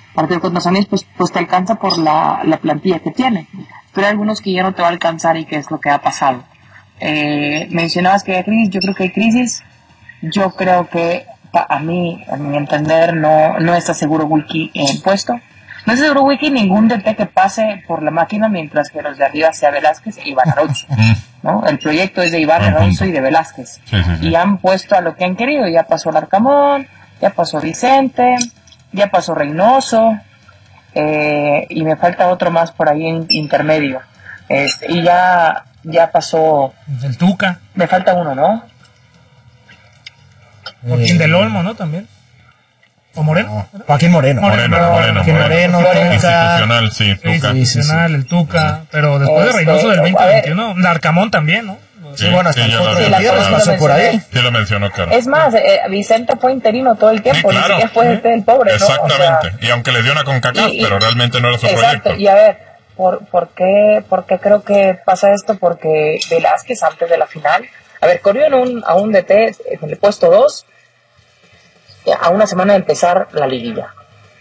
partido contra San Luis, pues te alcanza por la plantilla que tiene. Pero hay algunos que ya no te va a alcanzar y que es lo que ha pasado. Mencionabas que hay crisis, yo creo que hay crisis. Yo creo que a mi entender no está seguro Wiki en puesto. No está seguro Wiki ningún DT que pase por la máquina, mientras que los de arriba sea Velázquez e Iván Araujo, ¿no? El proyecto es de Iván Araujo y de Velázquez. Sí. Y han puesto a lo que han querido. Ya pasó Larcamón, ya pasó Vicente, ya pasó Reynoso, y me falta otro más por ahí en intermedio. Y ya pasó el Tuca. Me falta uno, ¿no? Joaquín del Olmo, ¿no? También. ¿O Moreno? No. Joaquín Moreno. Moreno. Institucional, sí. Tuca. Institucional, el Tuca. Pero después de Reynoso del 2021, Larcamón también, ¿no? Sí, bueno, hasta sí, el otro día pasó por ahí. Sí, lo mencionó, claro. Es más, Vicente fue interino todo el tiempo, sí, claro. Ni siquiera fue el pobre, ¿no? Exactamente. O sea, y aunque le dio una CONCACAF, pero realmente no era su proyecto. Y a ver, ¿por qué creo que pasa esto? Porque Velázquez, antes de la final, a ver, corrió a un DT en el puesto 2, a una semana de empezar la liguilla.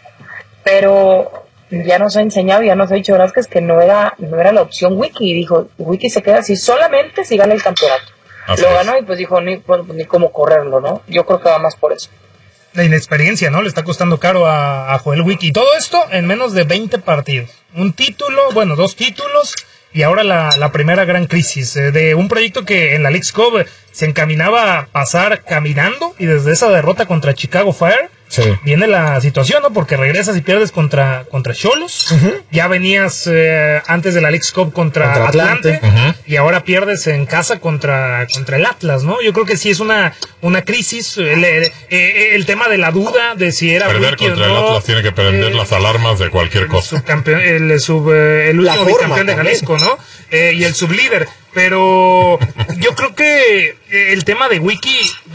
Pero ya nos ha enseñado, ya nos ha dicho Velázquez que no era la opción Wiki, y dijo, Wiki se queda así solamente si gana el campeonato. Así lo ganó y pues dijo, ni cómo correrlo, ¿no? Yo creo que va más por eso. La inexperiencia, ¿no? Le está costando caro a Joel Wiki. Y todo esto en menos de 20 partidos. Un título, bueno, 2 títulos, y ahora la primera gran crisis de un proyecto que en la Leagues Cup se encaminaba a pasar caminando, y desde esa derrota contra Chicago Fire viene la situación, ¿no? Porque regresas y pierdes contra Xolos. Ya venías antes de la Leagues Cup contra Atlante. Y ahora pierdes en casa contra el Atlas, ¿no? Yo creo que sí es una crisis. El tema de la duda de si era perder Wiki contra o no, el Atlas tiene que prender las alarmas de cualquier cosa. El último bicampeón de Jalisco, ¿no? Y el sublíder. Pero yo creo que el tema de Wiki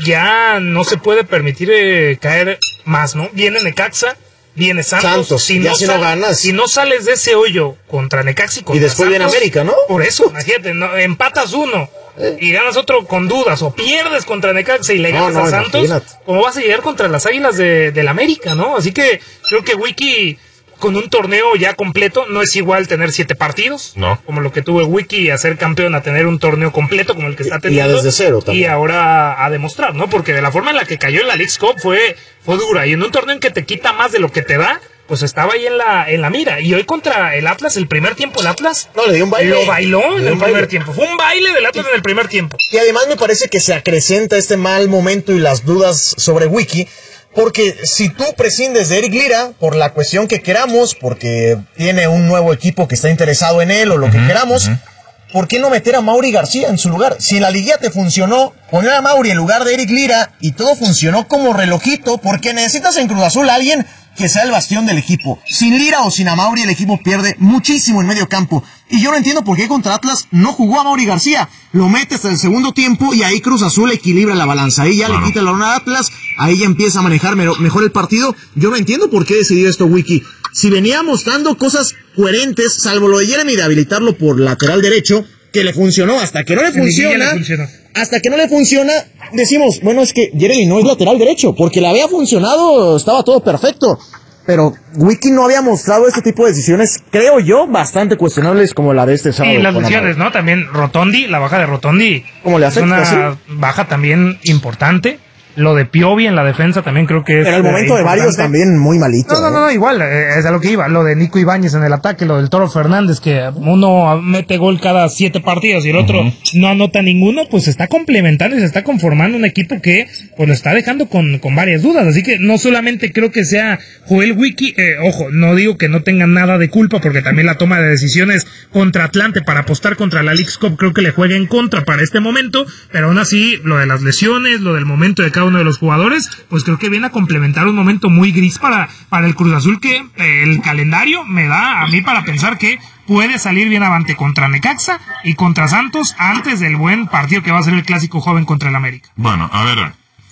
ya no se puede permitir caer más, ¿no? Viene Necaxa, viene Santos. Si no ganas, si no sales de ese hoyo contra Necaxa y después viene América, ¿no? Por eso, imagínate, ¿no? Empatas uno y ganas otro con dudas, o pierdes contra Necaxa y le ganas a Santos, imagínate. ¿Cómo vas a llegar contra las Águilas del América, no? Así que creo que Wiki, con un torneo ya completo, no es igual tener 7 partidos, como lo que tuvo el Wiki, a ser campeón, a tener un torneo completo como el que está teniendo. Y ya desde cero también. Y ahora a demostrar, ¿no? Porque de la forma en la que cayó en la Leagues Cup fue dura. Y en un torneo en que te quita más de lo que te da, pues estaba ahí en la mira. Y hoy contra el Atlas, el primer tiempo, el Atlas le dio un baile. Lo bailó en el primer tiempo. Fue un baile del Atlas en el primer tiempo. Y además me parece que se acrecenta este mal momento y las dudas sobre Wiki. Porque si tú prescindes de Eric Lira, por la cuestión que queramos, porque tiene un nuevo equipo que está interesado en él o lo que queramos, ¿por qué no meter a Mauri García en su lugar? Si en la liguilla te funcionó poner a Mauri en lugar de Eric Lira y todo funcionó como relojito, porque necesitas en Cruz Azul a alguien que sea el bastión del equipo. Sin Lira o sin Amauri el equipo pierde muchísimo en medio campo. Y yo no entiendo por qué contra Atlas no jugó a Mauri García. Lo mete hasta el segundo tiempo y ahí Cruz Azul equilibra la balanza. Ahí ya le quita el balón a Atlas, ahí ya empieza a manejar mejor el partido. Yo no entiendo por qué decidió esto Wiki. Si venía mostrando cosas coherentes, salvo lo de Jeremy de habilitarlo por lateral derecho, que le funcionó, hasta que no le funciona. Hasta que no le funciona, decimos, bueno, es que Jeremy no es lateral derecho, porque le había funcionado, estaba todo perfecto. Pero Wiki no había mostrado este tipo de decisiones, creo yo, bastante cuestionables como la de este sábado. Y las lesiones, ¿no? También Rotondi, la baja de Rotondi. ¿Cómo le hace? Es una baja también importante. Lo de Piovi en la defensa también creo que es. Pero el momento de varios también muy malito. No, igual, es a lo que iba. Lo de Nico Ibáñez en el ataque, lo del Toro Fernández, que uno mete gol cada 7 partidos y el otro no anota ninguno, pues se está complementando y se está conformando un equipo que pues lo está dejando con varias dudas. Así que no solamente creo que sea Joel Wiki, ojo, no digo que no tengan nada de culpa, porque también la toma de decisiones contra Atlante para apostar contra la Leagues Cup creo que le juega en contra para este momento, pero aún así, lo de las lesiones, lo del momento de cada uno de los jugadores, pues creo que viene a complementar un momento muy gris para el Cruz Azul, que el calendario me da a mí para pensar que puede salir bien avante contra Necaxa y contra Santos antes del buen partido que va a ser el clásico joven contra el América. Bueno, a ver,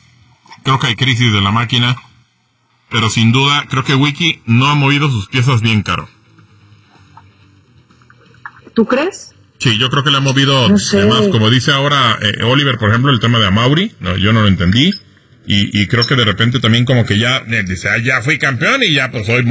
creo que hay crisis de la máquina, pero sin duda creo que Wiki no ha movido sus piezas bien caro. ¿Tú crees? Sí, yo creo que le ha movido, no sé. Además, como dice ahora Oliver, por ejemplo, el tema de Amauri, no, yo no lo entendí, y creo que de repente también como que ya dice, ya fui campeón y ya pues soy